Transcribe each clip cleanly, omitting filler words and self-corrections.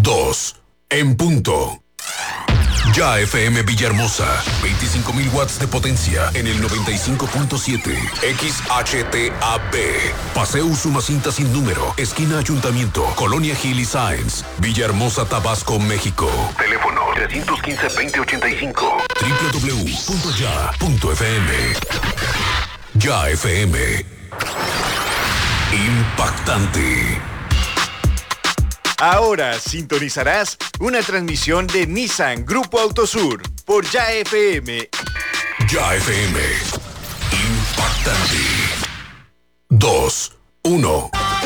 2 en punto. Ya FM Villahermosa, 25,000 watts de potencia en el 95.7. XHTAB. Paseo Usumacinta sin número, esquina Ayuntamiento, Colonia Gil y Sáenz, Villahermosa, Tabasco, México. Teléfono 315-2085. www.ya.fm. Ya FM. Impactante. Ahora sintonizarás una transmisión de Nissan Grupo Autosur por Ya FM. Ya FM. Impactante. 2, 1.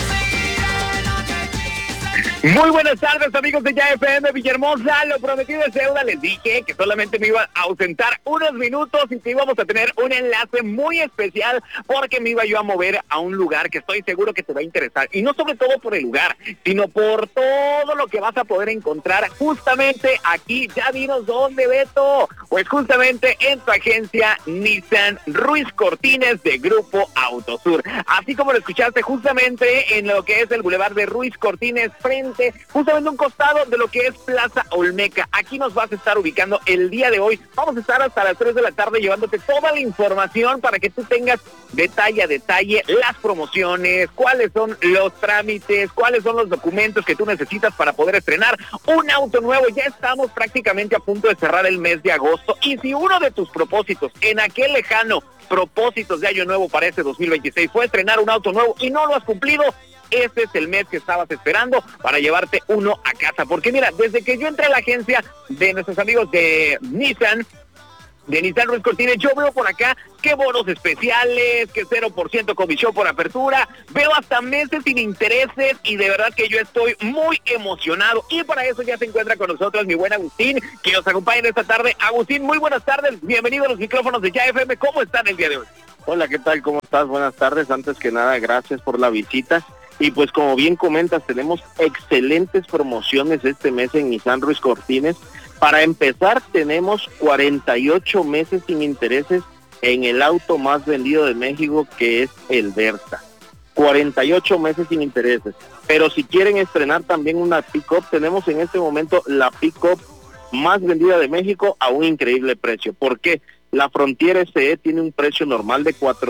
Muy buenas tardes, amigos de Ya FM Villahermosa. Lo prometido es deuda. Les dije que solamente me iba a ausentar unos minutos y que íbamos a tener un enlace muy especial porque me iba yo a mover a un lugar que estoy seguro que te va a interesar. Y no sobre todo por el lugar, sino por todo lo que vas a poder encontrar justamente aquí. Ya dinos dónde, Beto. Pues justamente en tu agencia Nissan Ruiz Cortines de Grupo Autosur. Así como lo escuchaste, justamente en lo que es el Boulevard de Ruiz Cortines, justamente un costado de lo que es Plaza Olmeca. Aquí nos vas a estar ubicando el día de hoy. Vamos a estar hasta las 3 de la tarde llevándote toda la información para que tú tengas detalle a detalle las promociones, cuáles son los trámites, cuáles son los documentos que tú necesitas para poder estrenar un auto nuevo. Ya estamos prácticamente a punto de cerrar el mes de agosto y si uno de tus propósitos en aquel lejano propósitos de año nuevo para este 2026 fue estrenar un auto nuevo y no lo has cumplido, este es el mes que estabas esperando para llevarte uno a casa. Porque mira, desde que yo entré a la agencia de nuestros amigos de Nissan Ruiz Cortines, yo veo por acá que bonos especiales, que 0% comisión por apertura, veo hasta meses sin intereses y de verdad que yo estoy muy emocionado. Y para eso ya se encuentra con nosotros mi buen Agustín, que nos acompaña esta tarde. Agustín, muy buenas tardes, bienvenido a los micrófonos de Ya FM. ¿Cómo están el día de hoy? Hola, ¿qué tal? ¿Cómo estás? Buenas tardes. Antes que nada, gracias por la visita. Y pues como bien comentas, tenemos excelentes promociones este mes en Nissan Ruiz Cortines. Para empezar, tenemos 48 meses sin intereses en el auto más vendido de México, que es el Versa. 48 meses sin intereses. Pero si quieren estrenar también una pick-up, tenemos en este momento la pick-up más vendida de México a un increíble precio. ¿Por qué? La Frontier SE tiene un precio normal de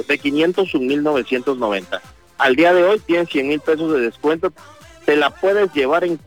501,990. Al día de hoy tiene 100,000 pesos de descuento, te la puedes llevar en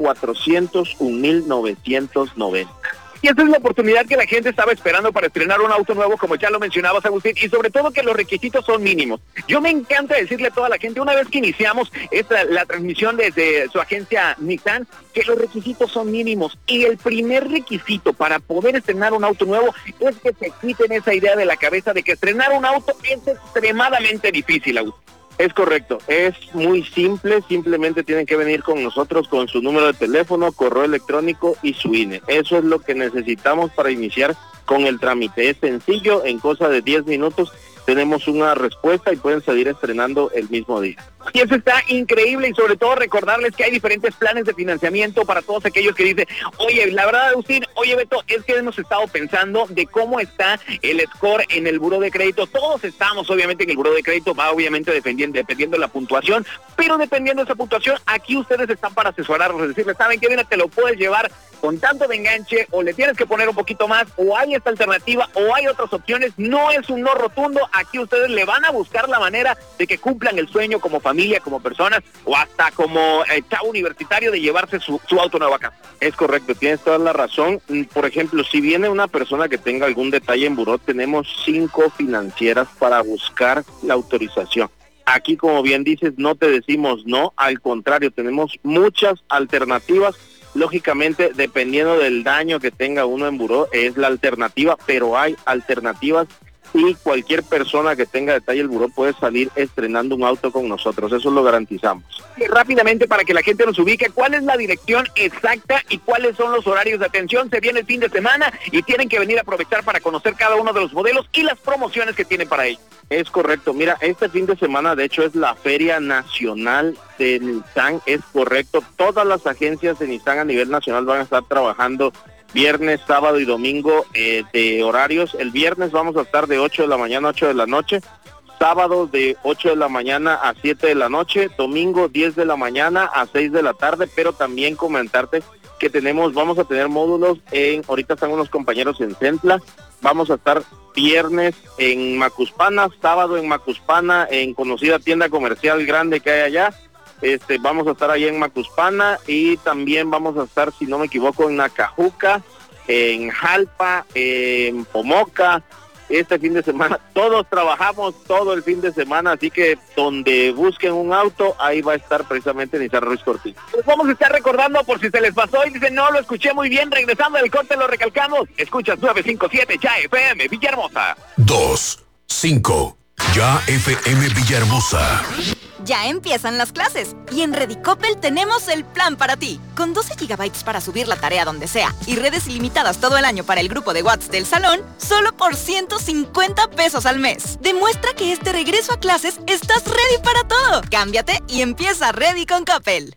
401,990. Y esa es la oportunidad que la gente estaba esperando para estrenar un auto nuevo, como ya lo mencionabas, Agustín, y sobre todo que los requisitos son mínimos. Yo me encanta decirle a toda la gente, una vez que iniciamos la transmisión desde su agencia Nissan, que los requisitos son mínimos. Y el primer requisito para poder estrenar un auto nuevo es que se quiten esa idea de la cabeza de que estrenar un auto es extremadamente difícil, Agustín. Es correcto, es muy simple, simplemente tienen que venir con nosotros con su número de teléfono, correo electrónico y su INE. Eso es lo que necesitamos para iniciar con el trámite. Es sencillo, en cosa de 10 minutos tenemos una respuesta y pueden salir estrenando el mismo día. Y eso está increíble y sobre todo recordarles que hay diferentes planes de financiamiento para todos aquellos que dicen, oye, la verdad, Agustín, oye, Beto, es que hemos estado pensando de cómo está el score en el buró de crédito. Todos estamos, obviamente, en el buró de crédito, va obviamente dependiendo de la puntuación, pero dependiendo de esa puntuación, aquí ustedes están para asesorarlos, es decir, saben que mira, te lo puedes llevar con tanto de enganche, o le tienes que poner un poquito más, o hay esta alternativa, o hay otras opciones. No es un no rotundo, aquí ustedes le van a buscar la manera de que cumplan el sueño como familia, como personas, o hasta como chavo universitario de llevarse su auto nuevo acá. Es correcto, tienes toda la razón. Por ejemplo, si viene una persona que tenga algún detalle en buró, tenemos 5 financieras para buscar la autorización. Aquí, como bien dices, no te decimos no, al contrario, tenemos muchas alternativas. Lógicamente, dependiendo del daño que tenga uno en buró, es la alternativa, pero hay alternativas y cualquier persona que tenga detalle el buró puede salir estrenando un auto con nosotros, eso lo garantizamos. Y rápidamente, para que la gente nos ubique, ¿cuál es la dirección exacta y cuáles son los horarios de atención? Se viene el fin de semana y tienen que venir a aprovechar para conocer cada uno de los modelos y las promociones que tienen para ellos. Es correcto, mira, este fin de semana de hecho es la Feria Nacional de Nissan, es correcto, todas las agencias de Nissan a nivel nacional van a estar trabajando viernes, sábado y domingo de horarios. El viernes vamos a estar de 8 de la mañana a 8 de la noche, sábado de 8 de la mañana a 7 de la noche, domingo 10 de la mañana a 6 de la tarde, pero también comentarte que vamos a tener módulos ahorita están unos compañeros en Centla, vamos a estar viernes en Macuspana, sábado en Macuspana, en conocida tienda comercial grande que hay allá, vamos a estar allá en Macuspana y también vamos a estar, si no me equivoco, en Nacajuca, en Jalpa, en Pomoca. Este fin de semana, todos trabajamos todo el fin de semana, así que donde busquen un auto, ahí va a estar precisamente Nissan Ruiz Cortines. Les vamos a estar recordando por si se les pasó y dicen, no, lo escuché muy bien, regresando del corte lo recalcamos. Escuchas 957 Ya FM Villahermosa. 2-5 Ya FM Villahermosa. Ya empiezan las clases y en Redicopel tenemos el plan para ti. Con 12 GB para subir la tarea donde sea y redes ilimitadas todo el año para el grupo de WhatsApp del salón, solo por 150 pesos al mes. Demuestra que este regreso a clases estás ready para todo. Cámbiate y empieza Ready con Coppel.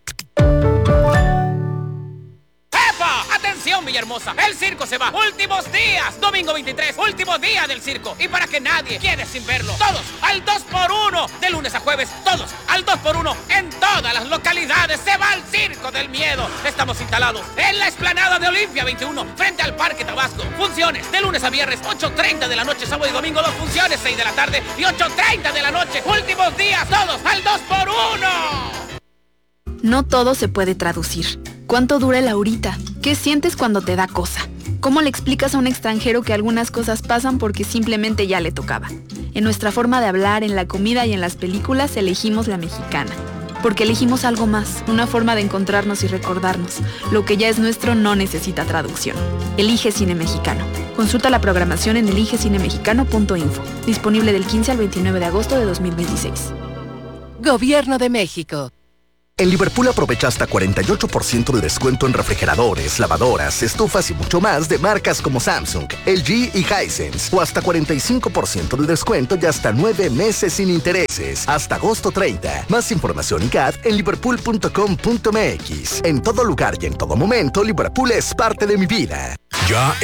¡Atención, Villahermosa! ¡El circo se va! ¡Últimos días! Domingo 23, último día del circo. Y para que nadie quede sin verlo, todos al 2x1. De lunes a jueves, todos al 2x1. En todas las localidades se va al Circo del Miedo. Estamos instalados en la explanada de Olimpia 21, frente al Parque Tabasco. Funciones de lunes a viernes, 8:30 de la noche, sábado y domingo, 2 funciones, 6 de la tarde y 8:30 de la noche. Últimos días, todos al 2x1. No todo se puede traducir. ¿Cuánto dura el ahorita? ¿Qué sientes cuando te da cosa? ¿Cómo le explicas a un extranjero que algunas cosas pasan porque simplemente ya le tocaba? En nuestra forma de hablar, en la comida y en las películas elegimos la mexicana. Porque elegimos algo más, una forma de encontrarnos y recordarnos. Lo que ya es nuestro no necesita traducción. Elige Cine Mexicano. Consulta la programación en eligecinemexicano.info. Disponible del 15 al 29 de agosto de 2026. Gobierno de México. En Liverpool aprovecha hasta 48% de descuento en refrigeradores, lavadoras, estufas y mucho más de marcas como Samsung, LG y Hisense. O hasta 45% de descuento y hasta 9 meses sin intereses. Hasta agosto 30. Más información y CAD en liverpool.com.mx. En todo lugar y en todo momento, Liverpool es parte de mi vida. Ya